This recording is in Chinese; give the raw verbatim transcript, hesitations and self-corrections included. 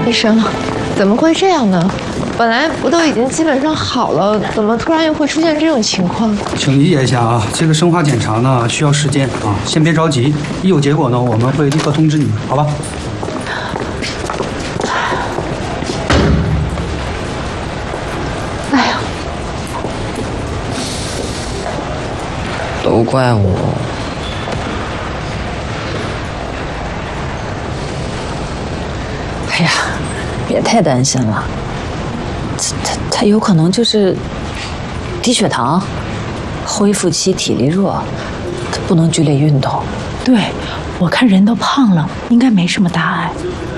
医生，怎么会这样呢？本来不都已经基本上好了，怎么突然又会出现这种情况？ 请理解一下啊，这个生化检查呢需要时间啊，先别着急，一有结果呢，我们会立刻通知你们，好吧？ 哎呀， 都怪我。 哎呀，别太担心了，他他他有可能就是低血糖，恢复期体力弱，他不能剧烈运动。 对，我看人都胖了，应该没什么大碍。